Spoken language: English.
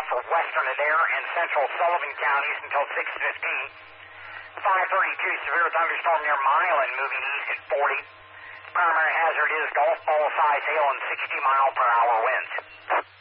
for western Adair and central Sullivan counties until 6:15. 5:32, severe thunderstorm near Milan moving east at 40. Primary hazard is golf ball size hail and 60-mile-per-hour winds.